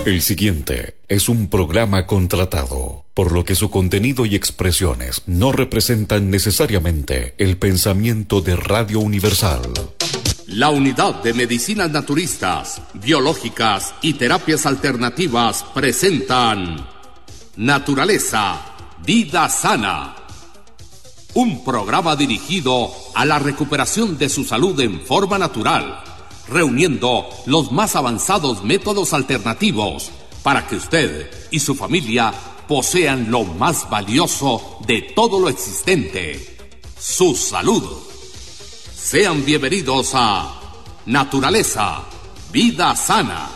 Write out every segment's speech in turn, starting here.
El siguiente es un programa contratado, por lo que su contenido y expresiones no representan necesariamente el pensamiento de Radio Universal. La Unidad de Medicinas Naturistas, Biológicas y Terapias Alternativas presentan Naturaleza, Vida Sana. Un programa dirigido a la recuperación de su salud en forma natural, reuniendo los más avanzados métodos alternativos para que usted y su familia posean lo más valioso de todo lo existente, su salud. Sean bienvenidos a Naturaleza, Vida Sana.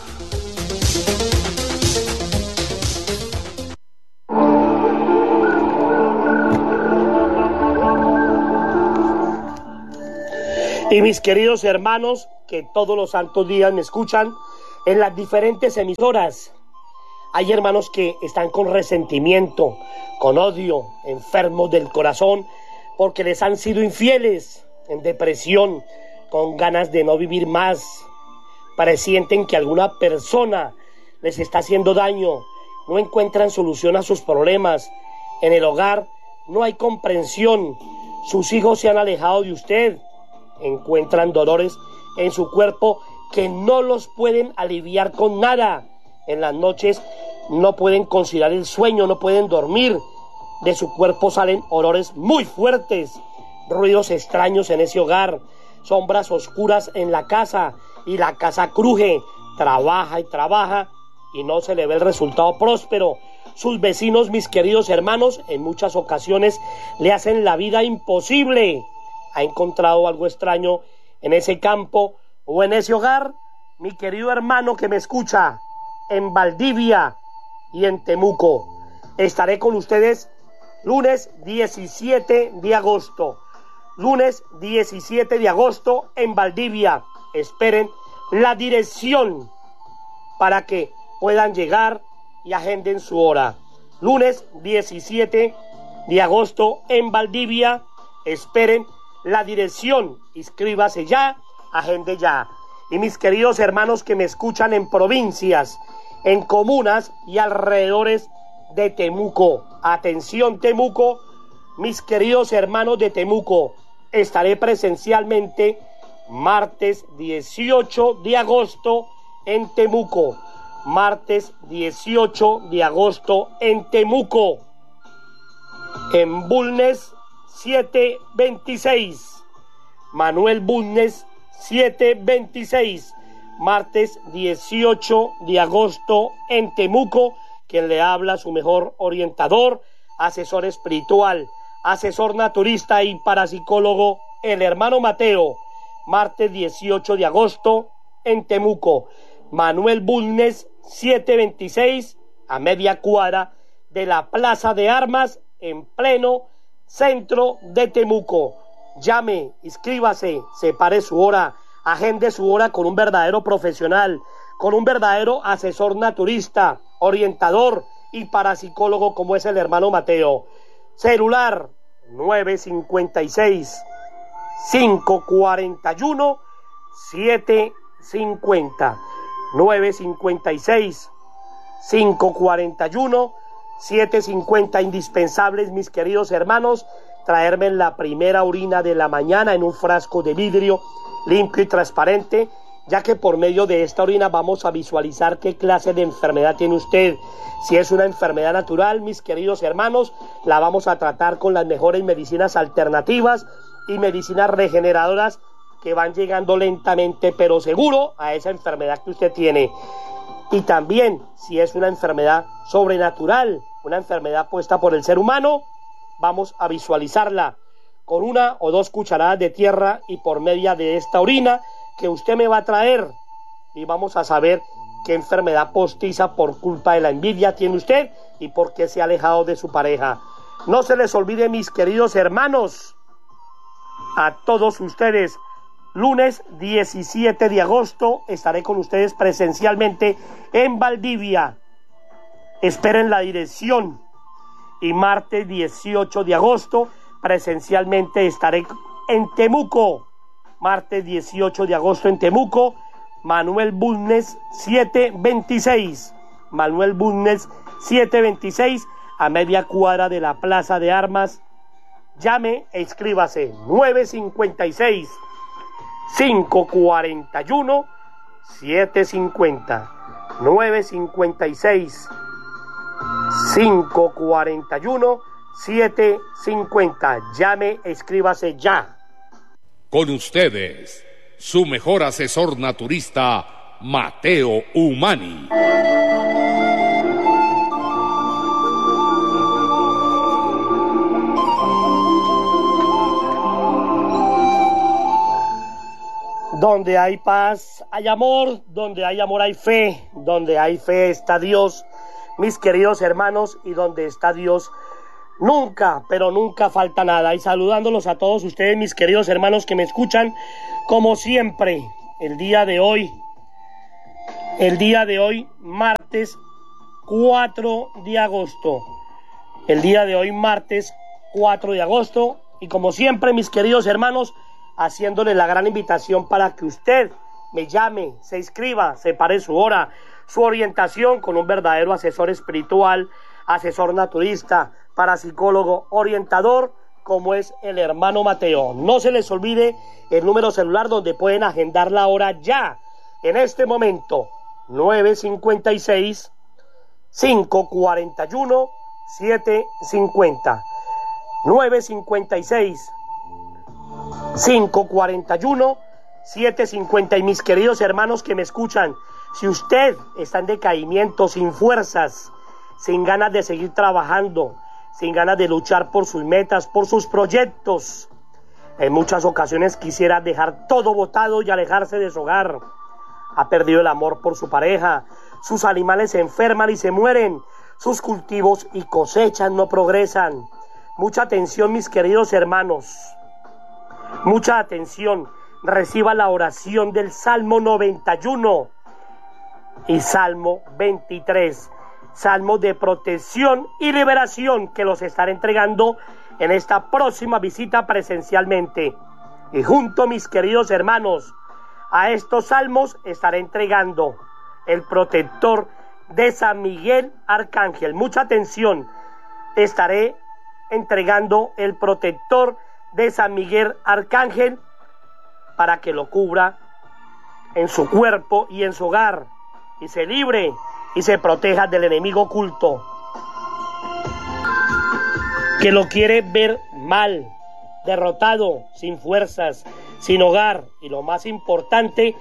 Y mis queridos hermanos, que todos los santos días me escuchan en las diferentes emisoras. Hay hermanos que están con resentimiento, con odio, enfermos del corazón, porque les han sido infieles, en depresión, con ganas de no vivir más. Presienten que alguna persona les está haciendo daño, no encuentran solución a sus problemas. En el hogar no hay comprensión, sus hijos se han alejado de usted. Encuentran dolores en su cuerpo que no los pueden aliviar con nada. En las noches no pueden conciliar el sueño, no pueden dormir. De su cuerpo salen olores muy fuertes, ruidos extraños en ese hogar, sombras oscuras en la casa, y la casa cruje, trabaja y no se le ve el resultado próspero. Sus vecinos, mis queridos hermanos, en muchas ocasiones le hacen la vida imposible. ¿Ha encontrado algo extraño en ese campo o en ese hogar? Mi querido hermano que me escucha, en Valdivia y en Temuco. Estaré con ustedes lunes 17 de agosto. Lunes 17 de agosto en Valdivia. Esperen la dirección para que puedan llegar y agenden su hora. Lunes 17 de agosto en Valdivia. Esperen la dirección, inscríbase ya, agende ya. Y mis queridos hermanos que me escuchan en provincias, en comunas y alrededores de Temuco, atención Temuco, mis queridos hermanos de Temuco, estaré presencialmente martes 18 de agosto en Temuco, martes 18 de agosto en Temuco, en Bulnes 726, Manuel Bulnes 726, martes 18 de agosto en Temuco. Quien le habla, su mejor orientador, asesor espiritual, asesor naturista y parapsicólogo, el hermano Mateo. Martes 18 de agosto en Temuco, Manuel Bulnes 726, a media cuadra de la Plaza de Armas, en pleno centro de Temuco. Llame, inscríbase, separe su hora, agende su hora con un verdadero profesional, con un verdadero asesor naturista, orientador y parapsicólogo como es el hermano Mateo. Celular 956 541 750, 956 541 750. Indispensables, mis queridos hermanos, traerme en la primera orina de la mañana en un frasco de vidrio limpio y transparente, ya que por medio de esta orina vamos a visualizar qué clase de enfermedad tiene usted. Si es una enfermedad natural, mis queridos hermanos, la vamos a tratar con las mejores medicinas alternativas y medicinas regeneradoras que van llegando lentamente pero seguro a esa enfermedad que usted tiene. Y también, si es una enfermedad sobrenatural, una enfermedad puesta por el ser humano, vamos a visualizarla con 1 o 2 cucharadas de tierra y por medio de esta orina que usted me va a traer, y vamos a saber qué enfermedad postiza por culpa de la envidia tiene usted y por qué se ha alejado de su pareja. No se les olvide, mis queridos hermanos, a todos ustedes, lunes 17 de agosto estaré con ustedes presencialmente en Valdivia. Esperen la dirección. Y martes 18 de agosto presencialmente estaré en Temuco. Martes 18 de agosto en Temuco, Manuel Bulnes 726. Manuel Bulnes 726, a media cuadra de la Plaza de Armas. Llame e inscríbase 956 541 750, 956 541 750. Llame e inscríbase ya. Con ustedes, su mejor asesor naturista, Mateo Umani. Donde hay paz, hay amor. Donde hay amor, hay fe. Donde hay fe está Dios, mis queridos hermanos. Y donde está Dios, nunca, pero nunca falta nada. Y saludándolos a todos ustedes, mis queridos hermanos que me escuchan, como siempre, el día de hoy, martes 4 de agosto. El día de hoy, martes 4 de agosto. Y como siempre, mis queridos hermanos, haciéndole la gran invitación para que usted me llame, se inscriba, separe su hora, su orientación con un verdadero asesor espiritual, asesor naturista, parapsicólogo, orientador, como es el hermano Mateo. No se les olvide el número celular donde pueden agendar la hora ya, en este momento, 956 541 750, 956 541 750. Y mis queridos hermanos que me escuchan, si usted está en decaimiento, sin fuerzas, sin ganas de seguir trabajando, sin ganas de luchar por sus metas, por sus proyectos, en muchas ocasiones quisiera dejar todo botado y alejarse de su hogar, ha perdido el amor por su pareja, sus animales se enferman y se mueren, sus cultivos y cosechas no progresan. Mucha atención, mis queridos hermanos, mucha atención. Reciba la oración del Salmo 91 y Salmo 23, salmos de protección y liberación, que los estaré entregando en esta próxima visita presencialmente. Y junto, mis queridos hermanos, a estos salmos estaré entregando el protector de San Miguel Arcángel. Mucha atención, estaré entregando el protector de San Miguel Arcángel para que lo cubra en su cuerpo y en su hogar, y se libre y se proteja del enemigo oculto que lo quiere ver mal, derrotado, sin fuerzas, sin hogar, y lo más importante,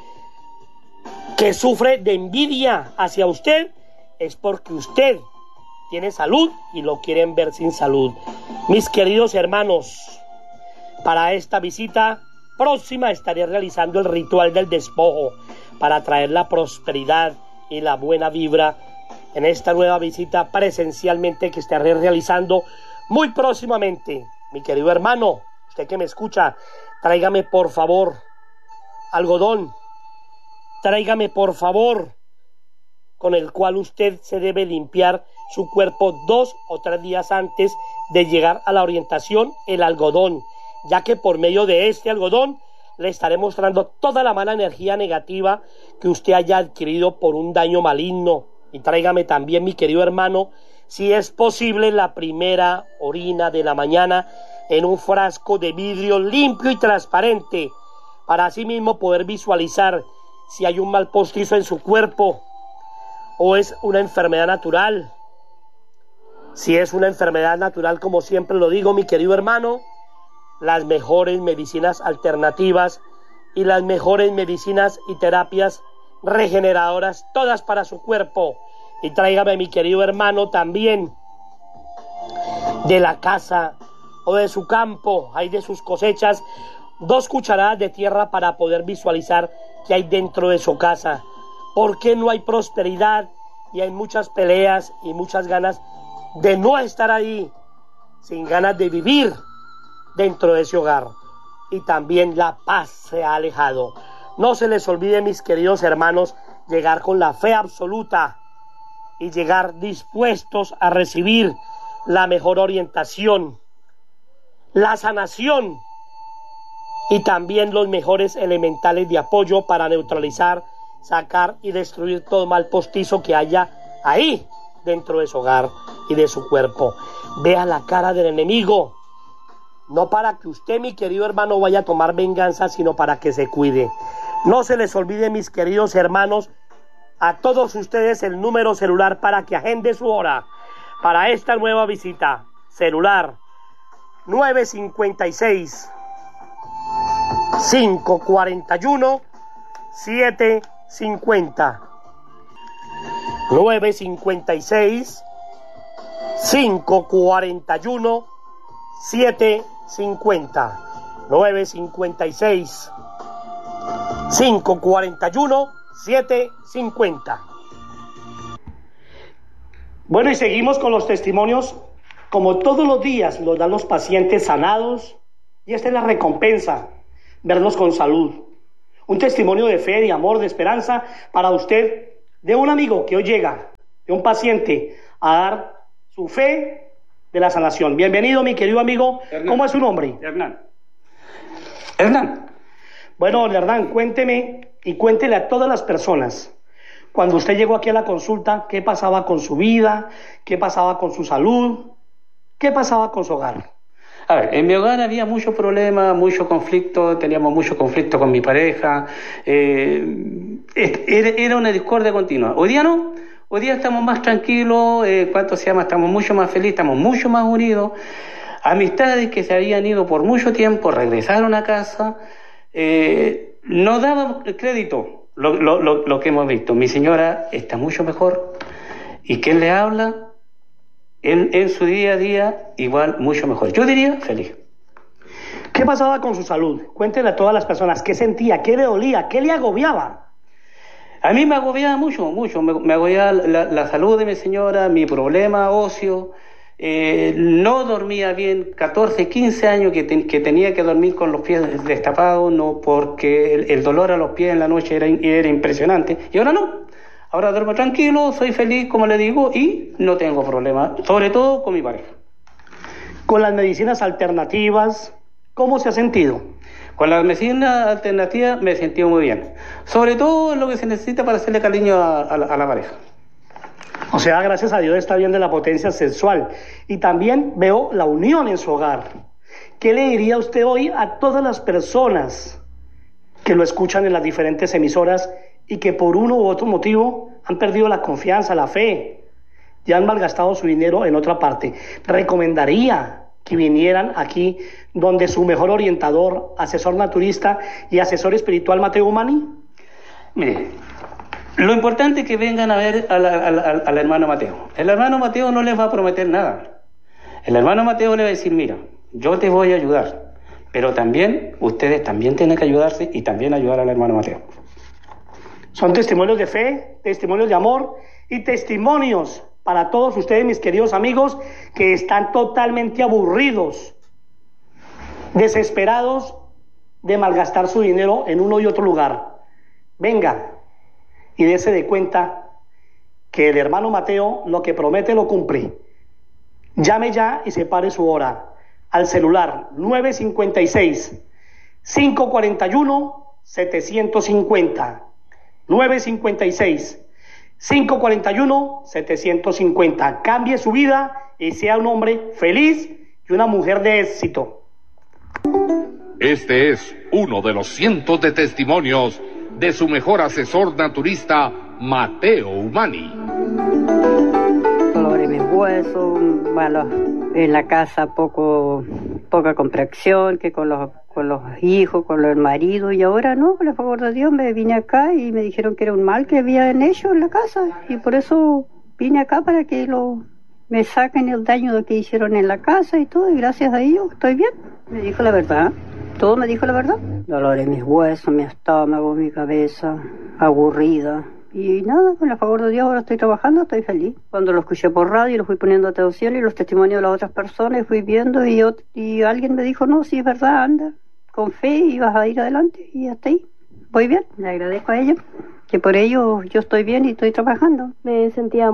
que sufre de envidia hacia usted, es porque usted tiene salud y lo quieren ver sin salud. Mis queridos hermanos, para esta visita próxima estaré realizando el ritual del despojo para traer la prosperidad y la buena vibra en esta nueva visita presencialmente que estaré realizando muy próximamente. Mi querido hermano, usted que me escucha, tráigame por favor algodón, tráigame por favor, con el cual usted se debe limpiar su cuerpo 2 o 3 días antes de llegar a la orientación, el algodón, ya que por medio de este algodón le estaré mostrando toda la mala energía negativa que usted haya adquirido por un daño maligno. Y tráigame también, mi querido hermano, si es posible, la primera orina de la mañana en un frasco de vidrio limpio y transparente, para así mismo poder visualizar si hay un mal postizo en su cuerpo o es una enfermedad natural. Si es una enfermedad natural, como siempre lo digo, mi querido hermano, las mejores medicinas alternativas y las mejores medicinas y terapias regeneradoras, todas para su cuerpo. Y tráigame, mi querido hermano, también de la casa o de su campo, hay de sus cosechas, 2 cucharadas de tierra para poder visualizar qué hay dentro de su casa. ¿Por qué no hay prosperidad y hay muchas peleas y muchas ganas de no estar ahí, sin ganas de vivir dentro de ese hogar? Y también la paz se ha alejado. No se les olvide, mis queridos hermanos, llegar con la fe absoluta y llegar dispuestos a recibir la mejor orientación, la sanación y también los mejores elementales de apoyo para neutralizar, sacar y destruir todo mal postizo que haya ahí, dentro de su hogar y de su cuerpo. Vea la cara del enemigo, no para que usted, mi querido hermano, vaya a tomar venganza, sino para que se cuide. No se les olvide, mis queridos hermanos, a todos ustedes el número celular para que agende su hora para esta nueva visita. Celular 956 541 750 956 541 750 956 541 750. Bueno, y seguimos con los testimonios. Como todos los días los dan los pacientes sanados, y esta es la recompensa, verlos con salud. Un testimonio de fe, de amor, de esperanza para usted, de un amigo que hoy llega, de un paciente, a dar su fe de la sanación. Bienvenido, mi querido amigo. Hernán. ¿Cómo es su nombre? Hernán. Bueno, Hernán, cuénteme y cuéntele a todas las personas, cuando usted llegó aquí a la consulta, ¿qué pasaba con su vida? ¿Qué pasaba con su salud? ¿Qué pasaba con su hogar? A ver, en mi hogar había muchos problemas, mucho conflicto, teníamos mucho conflicto con mi pareja, era una discordia continua. Hoy día no, hoy día estamos más tranquilos, estamos mucho más felices, estamos mucho más unidos. Amistades que se habían ido por mucho tiempo regresaron a casa, no dábamos crédito lo que hemos visto. Mi señora está mucho mejor, y ¿quién le habla? En su día a día, igual, mucho mejor. Yo diría feliz. ¿Qué pasaba con su salud? Cuéntele a todas las personas, ¿qué sentía? ¿Qué le dolía? ¿Qué le agobiaba? A mí me agobiaba mucho. Me agobiaba la salud de mi señora, mi problema óseo. No dormía bien, 14, 15 años que tenía que dormir con los pies destapados, no, porque el dolor a los pies en la noche era impresionante. Y ahora no. Ahora duermo tranquilo, soy feliz, como le digo, y no tengo problemas, sobre todo con mi pareja. Con las medicinas alternativas, ¿cómo se ha sentido? Con las medicinas alternativas me he sentido muy bien. Sobre todo lo que se necesita para hacerle cariño a la pareja. O sea, gracias a Dios está bien de la potencia sexual. Y también veo la unión en su hogar. ¿Qué le diría usted hoy a todas las personas que lo escuchan en las diferentes emisoras y que por uno u otro motivo han perdido la confianza, la fe, ya han malgastado su dinero en otra parte? ¿Recomendaría que vinieran aquí donde su mejor orientador, asesor naturista y asesor espiritual, Mateo Umani? Mire, lo importante es que vengan a ver al hermano Mateo. El hermano Mateo no les va a prometer nada. El hermano Mateo le va a decir, mira, yo te voy a ayudar, pero también ustedes también tienen que ayudarse y también ayudar al hermano Mateo. Son testimonios de fe, testimonios de amor y testimonios para todos ustedes, mis queridos amigos, que están totalmente aburridos, desesperados de malgastar su dinero en uno y otro lugar. Venga y dése de cuenta que el hermano Mateo lo que promete lo cumple. Llame ya y separe su hora al celular 956 541 750 956 541 750. Cambie su vida y sea un hombre feliz y una mujer de éxito. Este es uno de los cientos de testimonios de su mejor asesor naturista, Mateo Umani. Dolor en mis huesos, en la casa poca contracción, que con los hijos, con el marido, y ahora no, por el favor de Dios, me vine acá y me dijeron que era un mal que habían hecho en la casa, y por eso vine acá para que me saquen el daño que hicieron en la casa y todo, y gracias a ellos estoy bien. Me dijo la verdad, todo me dijo la verdad. Dolor en mis huesos, mi estómago, mi cabeza, aburrida. Y nada, con el favor de Dios ahora estoy trabajando, estoy feliz. Cuando lo escuché por radio, lo fui poniendo atención y los testimonios de las otras personas, fui viendo y alguien me dijo, no, si es verdad, anda, con fe y vas a ir adelante, y hasta ahí. Voy bien, le agradezco a ellos, que por ello yo estoy bien y estoy trabajando. Me sentía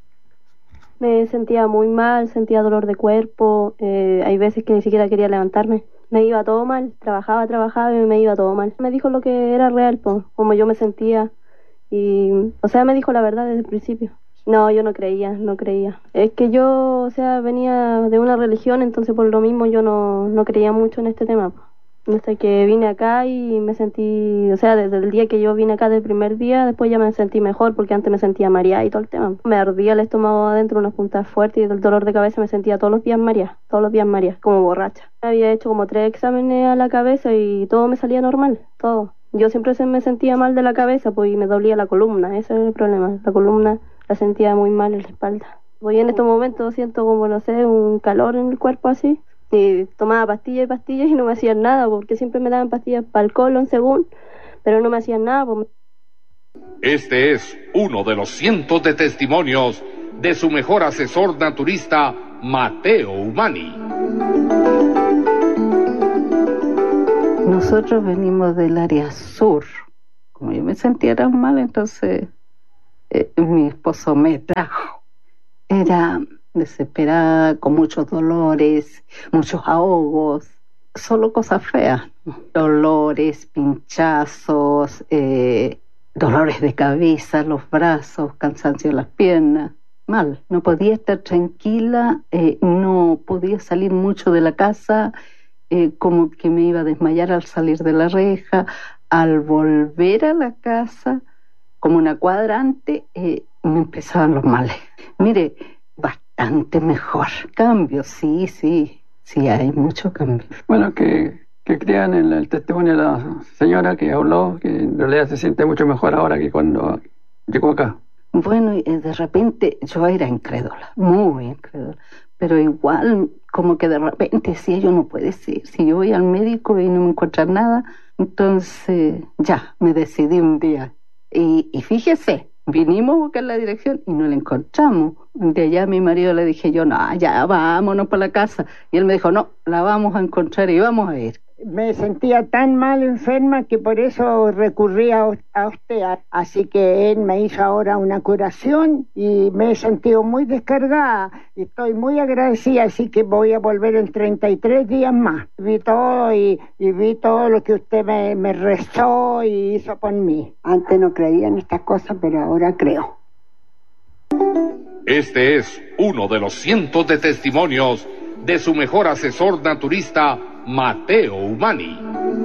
muy mal, sentía dolor de cuerpo, hay veces que ni siquiera quería levantarme. Me iba todo mal, trabajaba y me iba todo mal. Me dijo lo que era real, como yo me sentía. Y, o sea, me dijo la verdad desde el principio. No, yo no creía. Es que yo, o sea, venía de una religión, entonces por lo mismo yo no creía mucho en este tema. Hasta que vine acá y me sentí, o sea, desde el día que yo vine acá del primer día, después ya me sentí mejor, porque antes me sentía mareada y todo el tema. Me ardía el estómago adentro, unas puntas fuertes, y del dolor de cabeza me sentía todos los días mareada, como borracha. Había hecho como 3 exámenes a la cabeza y todo me salía normal, todo. Yo siempre me sentía mal de la cabeza, pues, y me dolía la columna, ese es el problema. La columna la sentía muy mal en la espalda. Hoy en estos momentos siento como, no sé, un calor en el cuerpo así. Y tomaba pastillas y no me hacían nada, porque siempre me daban pastillas para el colon, según, pero no me hacían nada. Este es uno de los cientos de testimonios de su mejor asesor naturista, Mateo Umani. Nosotros venimos del área sur. Como yo me sentía tan mal, entonces mi esposo me trajo. Era desesperada, con muchos dolores, muchos ahogos, solo cosas feas, dolores, pinchazos, dolores de cabeza, los brazos, cansancio en las piernas, mal, no podía estar tranquila, no podía salir mucho de la casa, como que me iba a desmayar al salir de la reja, al volver a la casa, como una cuadra antes, me empezaban los males. Mire, bastante mejor. Cambio, sí, hay mucho cambio. Bueno, que crean en el testimonio de la señora que habló, que en realidad se siente mucho mejor ahora que cuando llegó acá. Bueno, y de repente yo era incrédula, muy incrédula, pero igual como que de repente decía, yo no puede ser, si yo voy al médico y no me encuentran nada, entonces ya, me decidí un día. Y fíjese, vinimos a buscar la dirección y no la encontramos. De allá a mi marido le dije yo, no, ya vámonos para la casa. Y él me dijo, no, la vamos a encontrar y vamos a ir. Me sentía tan mal enferma que por eso recurrí a usted. Así que él me hizo ahora una curación y me he sentido muy descargada. Y estoy muy agradecida, así que voy a volver en 33 días más. Vi todo y vi todo lo que usted me rezó y hizo por mí. Antes no creía en estas cosas, pero ahora creo. Este es uno de los cientos de testimonios de su mejor asesor naturista, Mateo Umani.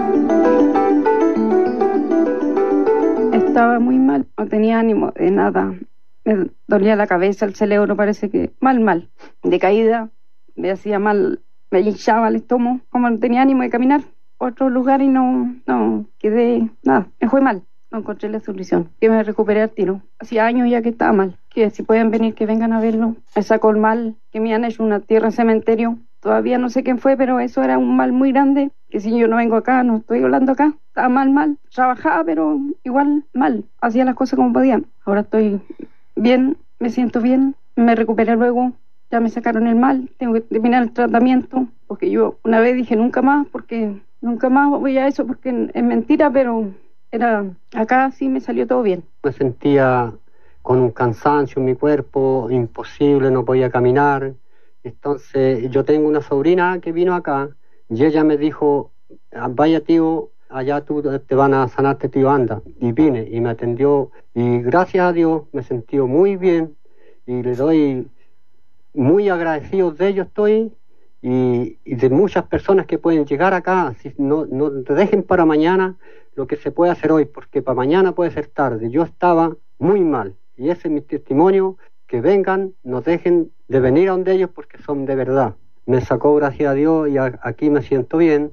Estaba muy mal, no tenía ánimo de nada. Me dolía la cabeza, el cerebro, parece que mal. Decaída, me hacía mal, me hinchaba el estómago, como no tenía ánimo de caminar a otro lugar y no quedé, nada, me fue mal. No encontré la solución, que me recuperé al tiro. Hacía años ya que estaba mal, que si pueden venir, que vengan a verlo. Me sacó el mal, que me han hecho una tierra en cementerio. Todavía no sé quién fue, pero eso era un mal muy grande, que si yo no vengo acá, no estoy hablando acá. Estaba mal. Trabajaba, pero igual mal. Hacía las cosas como podía. Ahora estoy bien, me siento bien. Me recuperé luego, ya me sacaron el mal. Tengo que terminar el tratamiento, porque yo una vez dije nunca más voy a eso, porque es mentira, pero acá sí me salió todo bien. Me sentía con un cansancio en mi cuerpo, imposible, no podía caminar. Entonces yo tengo una sobrina que vino acá y ella me dijo, vaya tío, allá te van a sanarte tío, anda. Y vine y me atendió y gracias a Dios me sentí muy bien y le doy muy agradecido de ellos estoy y de muchas personas que pueden llegar acá. Si no te dejen para mañana lo que se puede hacer hoy, porque para mañana puede ser tarde. Yo estaba muy mal y ese es mi testimonio. Que vengan, no dejen de venir a donde ellos porque son de verdad. Me sacó gracias a Dios y aquí me siento bien.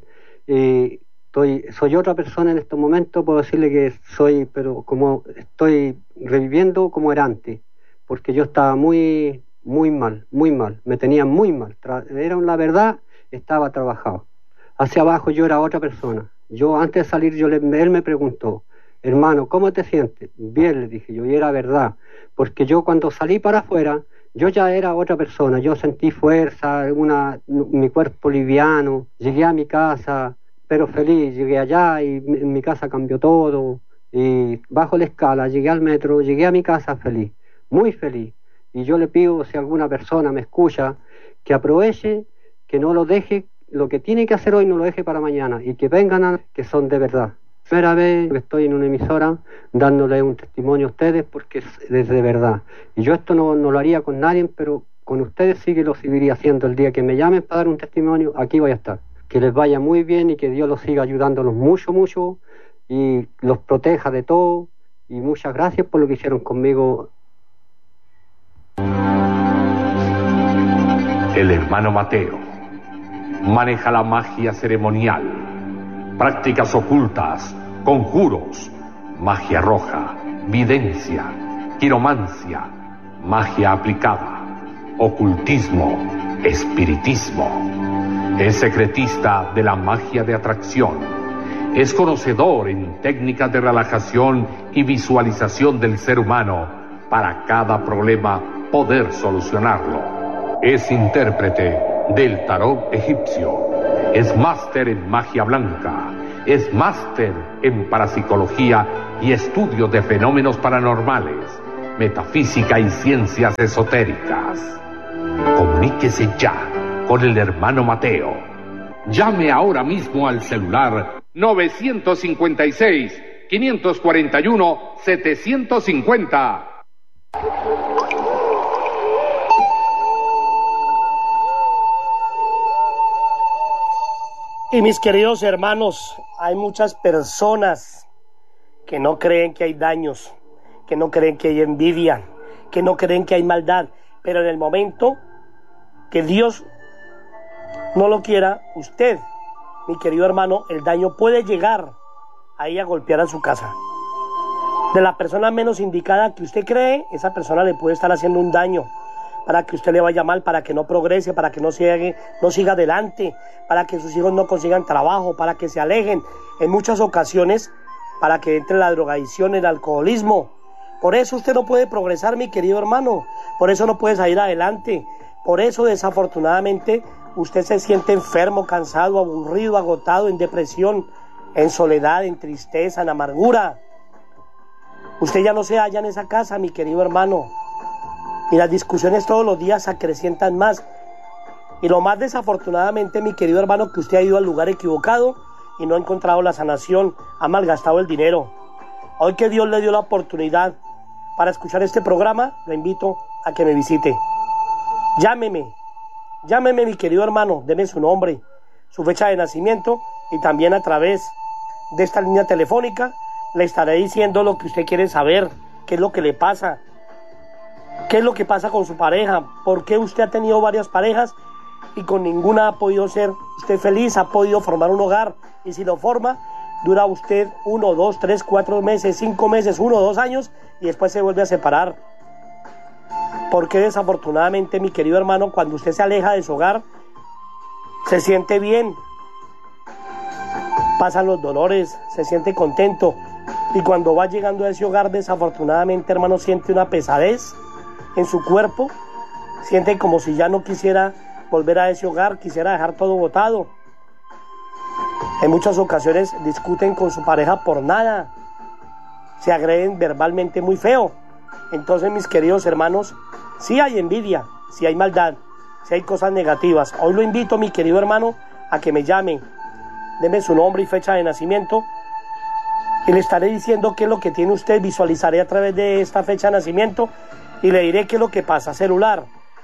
Soy otra persona en estos momentos, puedo decirle que soy, pero como estoy reviviendo como era antes, porque yo estaba muy mal, me tenían muy mal. Era la verdad, estaba trabajado. Hacia abajo yo era otra persona. Yo antes de salir, él me preguntó, hermano, ¿cómo te sientes? Bien, le dije yo, y era verdad, porque yo cuando salí para afuera, yo ya era otra persona, yo sentí fuerza, mi cuerpo liviano, llegué a mi casa, pero feliz, llegué allá y en mi casa cambió todo, y bajo la escala, llegué al metro, llegué a mi casa feliz, muy feliz, y yo le pido, si alguna persona me escucha, que aproveche, que no lo deje, lo que tiene que hacer hoy no lo deje para mañana, y que vengan que son de verdad. Primera vez que estoy en una emisora dándole un testimonio a ustedes porque es de verdad. Y yo esto no lo haría con nadie, pero con ustedes sí que lo seguiría haciendo. El día que me llamen para dar un testimonio, aquí voy a estar. Que les vaya muy bien y que Dios los siga ayudándolos mucho, mucho y los proteja de todo. Y muchas gracias por lo que hicieron conmigo. El hermano Mateo maneja la magia ceremonial, prácticas ocultas, conjuros, magia roja, videncia, quiromancia, magia aplicada, ocultismo, espiritismo. Es secretista de la magia de atracción. Es conocedor en técnicas de relajación y visualización del ser humano para cada problema poder solucionarlo. Es intérprete del tarot egipcio. Es máster en magia blanca. Es máster en parapsicología y estudios de fenómenos paranormales, metafísica y ciencias esotéricas. Comuníquese ya con el hermano Mateo. Llame ahora mismo al celular 955-541-750. Y mis queridos hermanos, hay muchas personas que no creen que hay daños, que no creen que hay envidia, que no creen que hay maldad, pero en el momento que Dios no lo quiera, usted, mi querido hermano, el daño puede llegar ahí a golpear a su casa. De la persona menos indicada que usted cree, esa persona le puede estar haciendo un daño para que usted le vaya mal, para que no progrese, para que no siga adelante, para que sus hijos no consigan trabajo, para que se alejen, en muchas ocasiones, para que entre la drogadicción, el alcoholismo. Por eso usted no puede progresar, mi querido hermano, por eso no puede salir adelante, por eso desafortunadamente usted se siente enfermo, cansado, aburrido, agotado, en depresión, en soledad, en tristeza, en amargura. Usted ya no se halla en esa casa, mi querido hermano. Y las discusiones todos los días se acrecientan más. Y lo más desafortunadamente, mi querido hermano, que usted ha ido al lugar equivocado y no ha encontrado la sanación, ha malgastado el dinero. Hoy que Dios le dio la oportunidad para escuchar este programa, lo invito a que me visite. Llámeme mi querido hermano, deme su nombre, su fecha de nacimiento y también a través de esta línea telefónica le estaré diciendo lo que usted quiere saber, qué es lo que le pasa. ¿Qué es lo que pasa con su pareja? ¿Por qué usted ha tenido varias parejas y con ninguna ha podido ser usted feliz? ¿Ha podido formar un hogar? Y si lo forma, dura usted 1, 2, 3, 4 meses, 5 meses, 1 o 2 años y después se vuelve a separar. ¿Por qué desafortunadamente, mi querido hermano, cuando usted se aleja de su hogar, se siente bien? Pasan los dolores, se siente contento. Y cuando va llegando a ese hogar, desafortunadamente, hermano, siente una pesadez en su cuerpo, siente como si ya no quisiera volver a ese hogar, quisiera dejar todo botado. En muchas ocasiones discuten con su pareja por nada, se agreden verbalmente muy feo. Entonces, mis queridos hermanos, sí hay envidia, sí hay maldad, sí hay cosas negativas. Hoy lo invito, mi querido hermano, a que me llame, deme su nombre y fecha de nacimiento y le estaré diciendo qué es lo que tiene usted. Visualizaré a través de esta fecha de nacimiento y le diré qué es lo que pasa. Celular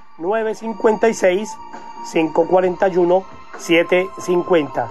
956-541-750.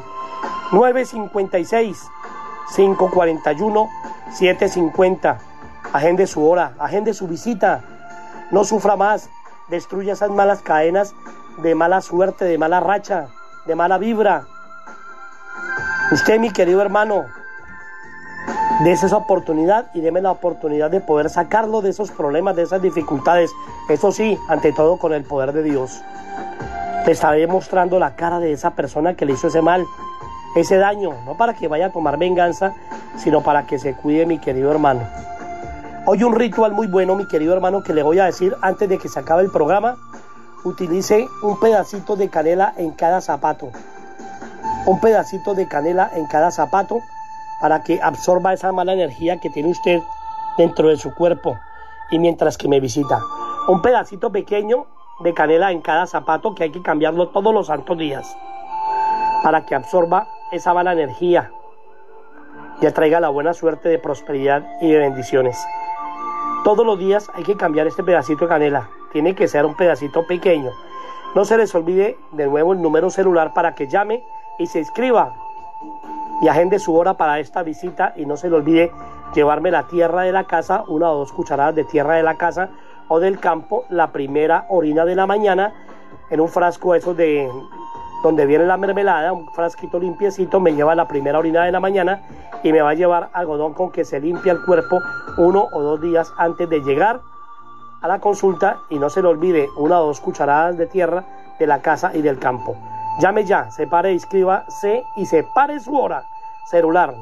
956-541-750. Agende su hora, agende su visita. No sufra más. Destruya esas malas cadenas de mala suerte, de mala racha, de mala vibra. Usted, mi querido hermano, dese esa oportunidad y deme la oportunidad de poder sacarlo de esos problemas, de esas dificultades. Eso sí, ante todo con el poder de Dios. Le estaré mostrando la cara de esa persona que le hizo ese mal, ese daño, no para que vaya a tomar venganza, sino para que se cuide, mi querido hermano. Hoy un ritual muy bueno, mi querido hermano, que le voy a decir antes de que se acabe el programa. Utilice un pedacito de canela en cada zapato. Un pedacito de canela en cada zapato para que absorba esa mala energía que tiene usted dentro de su cuerpo. Y mientras que me visita, un pedacito pequeño de canela en cada zapato, que hay que cambiarlo todos los santos días para que absorba esa mala energía. y atraiga la buena suerte de prosperidad y de bendiciones. Todos los días hay que cambiar este pedacito de canela. Tiene que ser un pedacito pequeño. No se les olvide de nuevo el número celular para que llame y se inscriba y agende su hora para esta visita, y no se le olvide llevarme la tierra de la casa, 1 o 2 cucharadas de tierra de la casa o del campo, la primera orina de la mañana, en un frasco esos de donde viene la mermelada, un frasquito limpiecito. Me lleva la primera orina de la mañana y me va a llevar algodón con que se limpia el cuerpo 1 o 2 días antes de llegar a la consulta, y no se le olvide 1 o 2 cucharadas de tierra de la casa y del campo. Llame ya, separe, inscríbase y separe su hora. Celular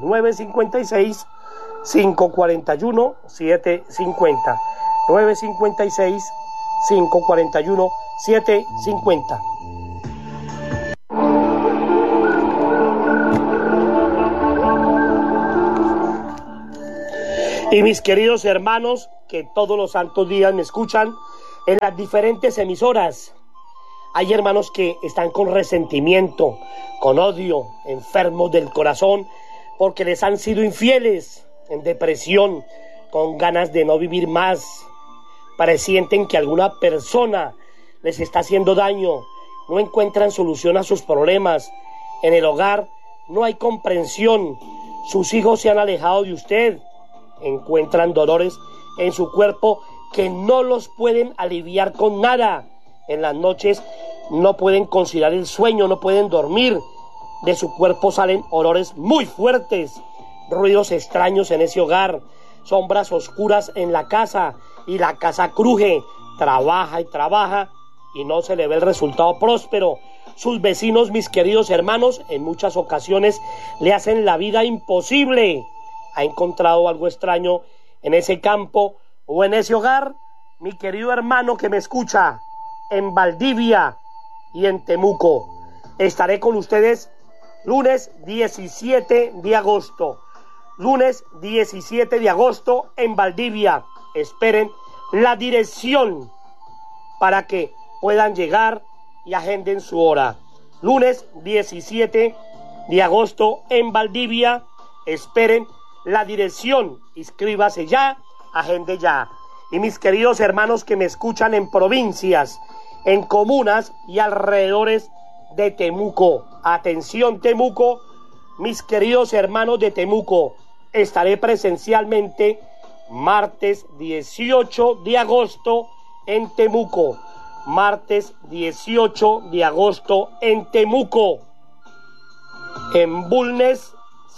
956-541-750. 956-541-750. Y mis queridos hermanos que todos los santos días me escuchan en las diferentes emisoras, hay hermanos que están con resentimiento, con odio, enfermos del corazón, porque les han sido infieles, en depresión, con ganas de no vivir más. Presienten que alguna persona les está haciendo daño, no encuentran solución a sus problemas. En el hogar no hay comprensión, sus hijos se han alejado de usted, encuentran dolores en su cuerpo que no los pueden aliviar con nada. En las noches no pueden conciliar el sueño, no pueden dormir. De su cuerpo salen olores muy fuertes, ruidos extraños en ese hogar, sombras oscuras en la casa, y la casa cruje, trabaja y trabaja y no se le ve el resultado próspero. Sus vecinos, mis queridos hermanos, en muchas ocasiones le hacen la vida imposible. ¿Ha encontrado algo extraño en ese campo o en ese hogar? Mi querido hermano que me escucha, en Valdivia y en Temuco, estaré con ustedes lunes 17 de agosto. Lunes 17 de agosto en Valdivia. Esperen la dirección para que puedan llegar y agenden su hora. Lunes 17 de agosto en Valdivia. Esperen la dirección. Inscríbase ya, agende ya. Y mis queridos hermanos que me escuchan en provincias, en comunas y alrededores de Temuco. Atención Temuco, mis queridos hermanos de Temuco. Estaré presencialmente martes 18 de agosto en Temuco. Martes 18 de agosto en Temuco. En Bulnes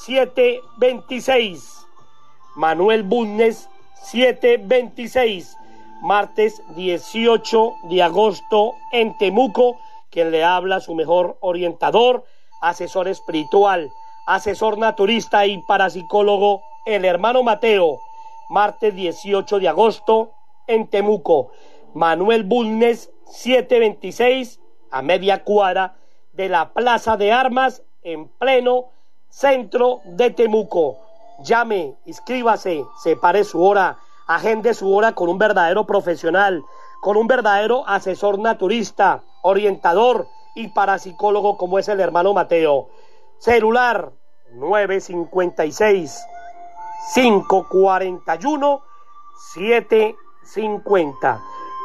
726. Manuel Bulnes 726. Martes 18 de agosto en Temuco. Quien le habla, su mejor orientador, asesor espiritual, asesor naturista y parapsicólogo, el hermano Mateo. Martes 18 de agosto en Temuco. Manuel Bulnes 726, a media cuadra de la Plaza de Armas, en pleno centro de Temuco. Llame, inscríbase, separe su hora, agende su hora con un verdadero profesional, con un verdadero asesor naturista, orientador y parapsicólogo como es el hermano Mateo. Celular 956-541-750.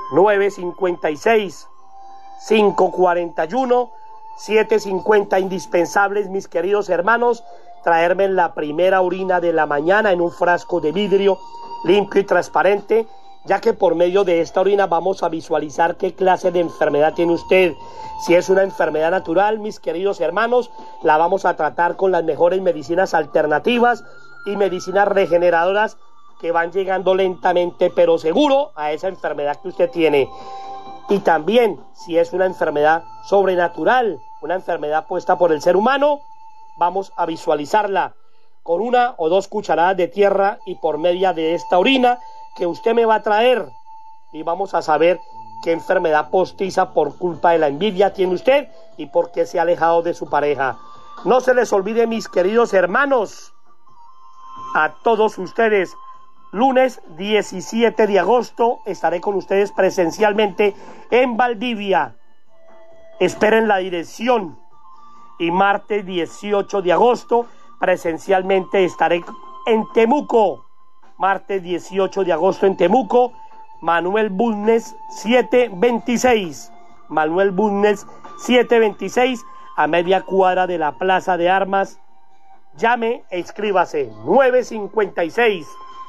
956-541-750. Indispensables, mis queridos hermanos, traerme la primera orina de la mañana en un frasco de vidrio limpio y transparente, ya que por medio de esta orina vamos a visualizar qué clase de enfermedad tiene usted. Si es una enfermedad natural, mis queridos hermanos, la vamos a tratar con las mejores medicinas alternativas y medicinas regeneradoras que van llegando lentamente pero seguro a esa enfermedad que usted tiene. Y también, si es una enfermedad sobrenatural, una enfermedad puesta por el ser humano, vamos a visualizarla con 1 o 2 cucharadas de tierra y por medio de esta orina que usted me va a traer, y vamos a saber qué enfermedad postiza por culpa de la envidia tiene usted y por qué se ha alejado de su pareja. No se les olvide, mis queridos hermanos, a todos ustedes, lunes 17 de agosto estaré con ustedes presencialmente en Valdivia. Esperen la dirección. Y martes 18 de agosto presencialmente estaré en Temuco, martes 18 de agosto en Temuco, Manuel Bulnes 726, Manuel Bulnes 726, a media cuadra de la Plaza de Armas. Llame e inscríbase 956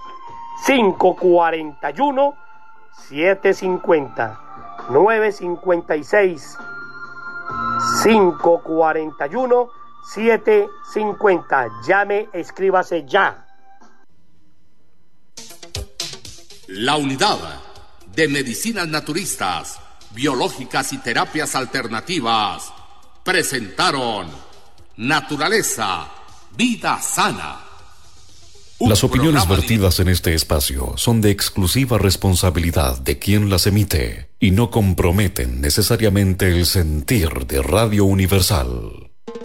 541 750, 956 541 750. Llame, escríbase ya. La Unidad de Medicinas Naturistas, Biológicas y Terapias Alternativas presentaron Naturaleza, Vida Sana. Las opiniones vertidas en este espacio son de exclusiva responsabilidad de quien las emite y no comprometen necesariamente el sentir de Radio Universal.